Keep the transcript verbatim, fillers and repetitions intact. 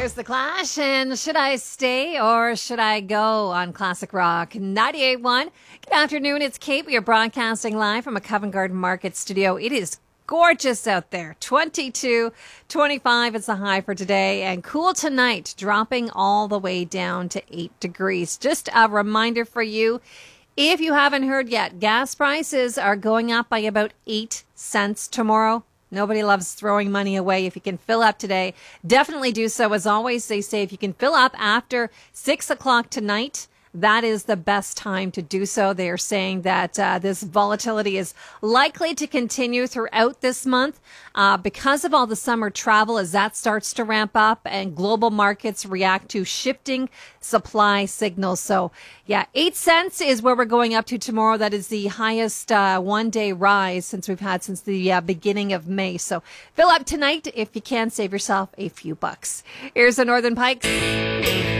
There's The Clash, and should I stay or should I go on Classic Rock ninety-eight point one? Good afternoon, it's Kate. We are broadcasting live from a Covent Garden Market studio. It is gorgeous out there. twenty-two, twenty-five is the high for today, and cool tonight, dropping all the way down to eight degrees. Just a reminder for you, if you haven't heard yet, gas prices are going up by about eight cents tomorrow. Nobody loves throwing money away. If you can fill up today, definitely do so. As always, they say if you can fill up after six o'clock tonight, that is the best time to do so. They are saying that uh, this volatility is likely to continue throughout this month uh, because of all the summer travel as that starts to ramp up and global markets react to shifting supply signals. So, yeah, eight cents is where we're going up to tomorrow. That is the highest uh, one-day rise since we've had since the uh, beginning of May. So, fill up tonight if you can. Save yourself a few bucks. Here's the Northern Pikes.